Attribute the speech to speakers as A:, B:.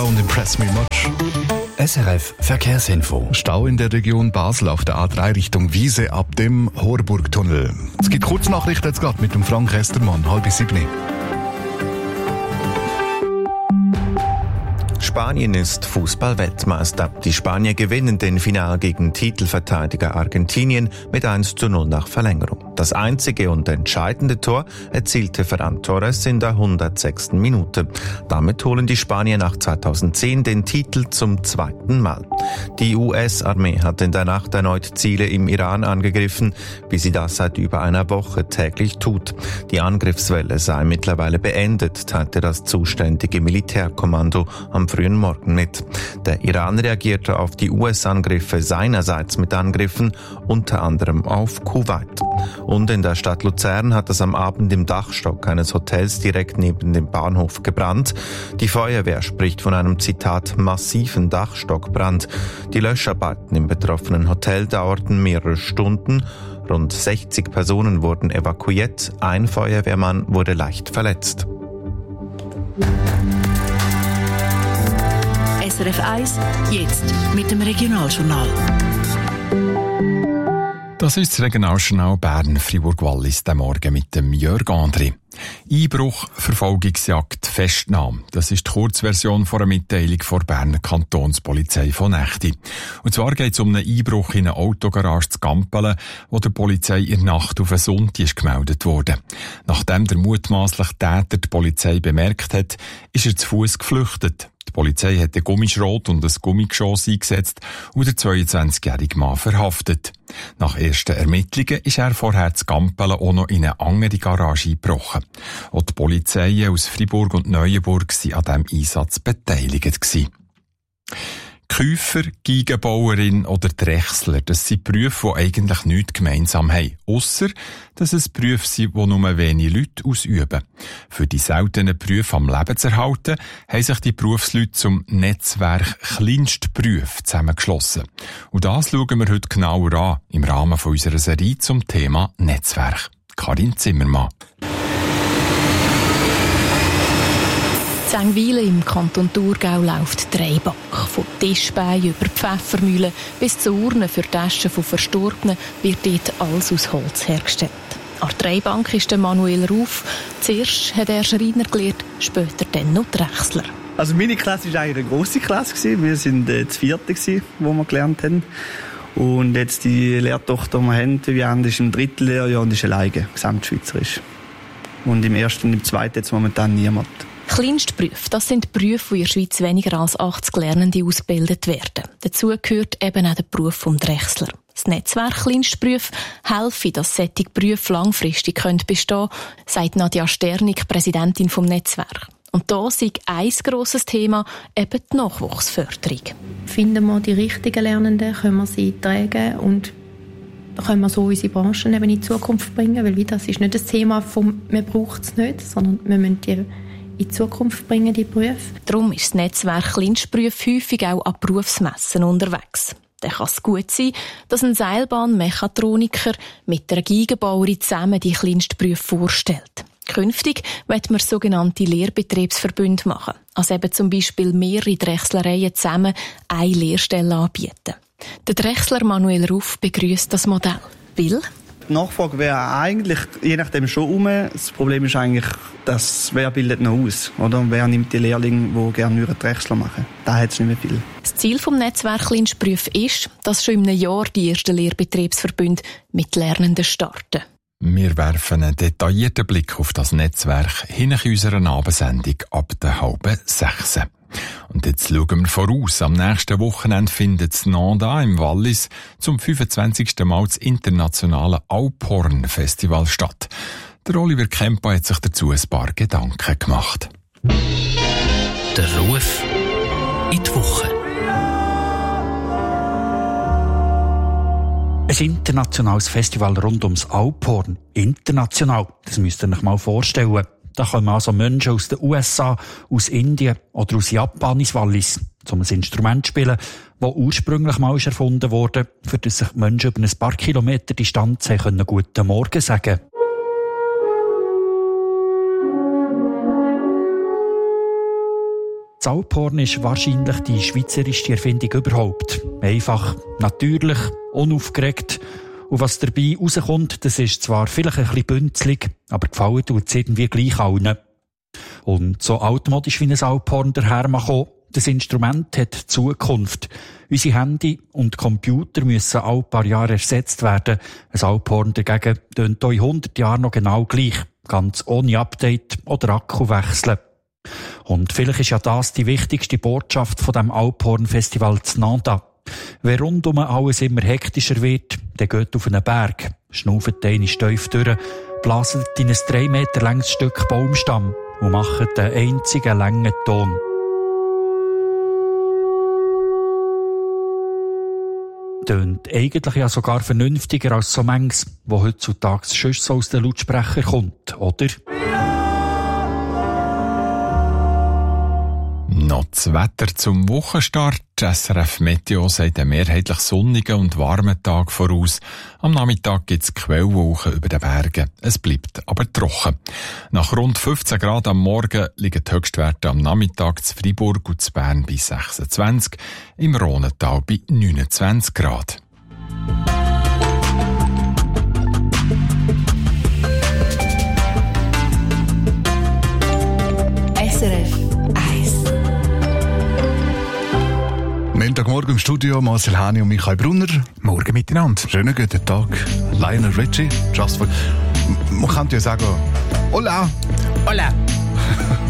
A: don't impress me much.
B: SRF Verkehrsinfo.
A: Stau in der Region Basel auf der A3 Richtung Wiese ab dem Horburgtunnel. Es gibt Kurznachrichten jetzt gerade mit dem Frank Estermann, 6:30.
C: Spanien ist Fußball-Weltmeister. Die Spanier gewinnen den Final gegen Titelverteidiger Argentinien mit 1:0 nach Verlängerung. Das einzige und entscheidende Tor erzielte Ferran Torres in der 106. Minute. Damit holen die Spanier nach 2010 den Titel zum zweiten Mal. Die US-Armee hat in der Nacht erneut Ziele im Iran angegriffen, wie sie das seit über einer Woche täglich tut. Die Angriffswelle sei mittlerweile beendet, teilte das zuständige Militärkommando am frühen Morgen mit. Der Iran reagierte auf die US-Angriffe seinerseits mit Angriffen, unter anderem auf Kuwait. Und in der Stadt Luzern hat es am Abend im Dachstock eines Hotels direkt neben dem Bahnhof gebrannt. Die Feuerwehr spricht von einem, Zitat, massiven Dachstockbrand. Die Löscharbeiten im betroffenen Hotel dauerten mehrere Stunden. Rund 60 Personen wurden evakuiert. Ein Feuerwehrmann wurde leicht verletzt.
D: SRF 1, jetzt mit dem Regionaljournal.
B: Das ist das Regionaljournal Bern, Fribourg-Wallis, den Morgen mit dem Jörg André. Einbruch, Verfolgungsjagd, Festnahme. Das ist die Kurzversion von einer Mitteilung der Berner Kantonspolizei von Nächti. Und zwar geht es um einen Einbruch in eine Autogarage zu Gampelen, wo der Polizei in der Nacht auf einen Sonntag ist gemeldet wurde. Nachdem der mutmaßliche Täter die Polizei bemerkt hat, ist er zu Fuß geflüchtet. Die Polizei hat einen Gummischrot und ein Gummigeschoss eingesetzt und den 22-jährigen Mann verhaftet. Nach ersten Ermittlungen ist er vorher zu Gampelen auch noch in eine andere Garage eingebrochen. Auch die Polizeien aus Fribourg und Neuenburg waren an diesem Einsatz beteiligt gewesen. Käufer, Geigenbauerin oder Drechsler, das sind Berufe, die eigentlich nichts gemeinsam haben. Ausser, dass es Berufe sind, die nur wenige Leute ausüben. Für die seltenen Berufe am Leben zu erhalten, haben sich die Berufsleute zum Netzwerk Kleinstberufe zusammengeschlossen. Und das schauen wir heute genauer an, im Rahmen von unserer Serie zum Thema Netzwerk. Karin Zimmermann.
E: In Zengwilen im Kanton Thurgau läuft Dreibach. Von Tischbeinen über Pfeffermühlen bis zu Urnen für Taschen von Verstorbenen wird dort alles aus Holz hergestellt. An der Dreibank ist der Manuel Ruf. Zuerst hat er Schreiner gelernt, später dann noch Drechsler.
F: Also meine Klasse war eigentlich eine grosse Klasse. Wir waren das 4., wo wir gelernt haben. Und jetzt die Lehrtochter, die wir haben, Viviane, ist im 3. Lehrjahr und ist alleine, gesamtschweizerisch. Und im 1. und im 2. jetzt momentan niemand.
E: Kleinstberufe, das sind Berufe, wo in der Schweiz weniger als 80 Lernende ausgebildet werden. Dazu gehört eben auch der Beruf vom Drechsler. Das Netzwerk Kleinstberufe helfe, dass solche Berufe langfristig bestehen können, sagt Nadja Sternig, Präsidentin vom Netzwerk. Und da ist ein grosses Thema eben die Nachwuchsförderung.
G: Finden wir die richtigen Lernenden, können wir sie tragen und können wir so unsere Branchen eben in die Zukunft bringen, weil das ist nicht das Thema von «man braucht es nicht», sondern wir müssen die in die Zukunft bringen, die Berufe.
E: Darum ist das Netzwerk Kleinstberufe häufig auch an Berufsmessen unterwegs. Dann kann es gut sein, dass ein Seilbahnmechatroniker mit einer Geigenbauerin zusammen die Kleinstberufe vorstellt. Künftig wird man sogenannte Lehrbetriebsverbünde machen, also eben zum Beispiel mehrere Drechslereien zusammen eine Lehrstelle anbieten. Der Drechsler Manuel Ruf begrüßt das Modell, weil
F: die Nachfrage wäre eigentlich je nachdem schon um. Das Problem ist eigentlich, dass wer bildet noch aus, oder? Wer nimmt die Lehrlinge, die gerne Drechsler machen? Da hat es nicht mehr viel.
E: Das Ziel des Netzwerk Kleinstberufe ist, dass schon in einem Jahr die ersten Lehrbetriebsverbünde mit Lernenden starten.
B: Wir werfen einen detaillierten Blick auf das Netzwerk hin in unserer Abendsendung ab der 5:30. Und jetzt schauen wir voraus. Am nächsten Wochenende findet es Nanda im Wallis zum 25. Mal das internationale Alphorn-Festival statt. Der Oliver Kempa hat sich dazu ein paar Gedanken gemacht.
H: Der Ruf in die Woche.
I: Ein internationales Festival rund ums Alphorn. International. Das müsst ihr euch mal vorstellen. Da kommen also Menschen aus den USA, aus Indien oder aus Japan ins Wallis, um ein Instrument zu spielen, das ursprünglich mal erfunden wurde, für das sich Menschen über ein paar Kilometer Distanz können «Guten Morgen» sagen. Das Alphorn ist wahrscheinlich die schweizerischste Erfindung überhaupt. Einfach, natürlich, unaufgeregt. Und was dabei rauskommt, das ist zwar vielleicht ein bisschen bünzlig, aber gefallen tut es irgendwie gleich allen. Und so altmodisch wie ein Alphorn daherkommen, das Instrument hat Zukunft. Unsere Handy und Computer müssen alle paar Jahre ersetzt werden. Ein Alphorn dagegen tönt auch in 100 Jahren noch genau gleich. Ganz ohne Update oder Akku wechseln. Und vielleicht ist ja das die wichtigste Botschaft von dem Alphorn-Festival zu Nantes. Wer rundum alles immer hektischer wird, der geht auf einen Berg, schnauft einen tief durch, blaset in ein 3 Meter langes Stück Baumstamm und macht einen einzigen langen Ton. Tönt eigentlich ja sogar vernünftiger als so manches, wo heutzutage sonst so aus den Lautsprechern kommt, oder?
B: Noch das Wetter zum Wochenstart. SRF Meteo sagt einen mehrheitlich sonnigen und warmen Tag voraus. Am Nachmittag gibt es Quellwolken über den Bergen. Es bleibt aber trocken. Nach rund 15 Grad am Morgen liegen die Höchstwerte am Nachmittag zu Freiburg und zu Bern bei 26, im Rhonental bei 29 Grad.
D: SRF
A: Montagmorgen im Studio, Marcel Hani und Michael Brunner.
J: Morgen miteinander.
A: Schönen guten Tag. Lionel Richie, Just for... Man könnte ja sagen, hola.
J: Hola.